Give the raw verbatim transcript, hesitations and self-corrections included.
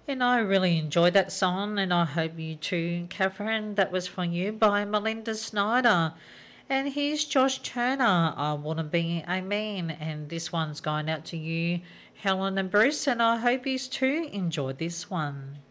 And I really enjoyed that song, and I hope you too, Catherine. That was for you by Melinda Snyder. And here's Josh Turner, I Wanna Be a Man. And this one's going out to you, Helen and Bruce, and I hope you too enjoyed this one.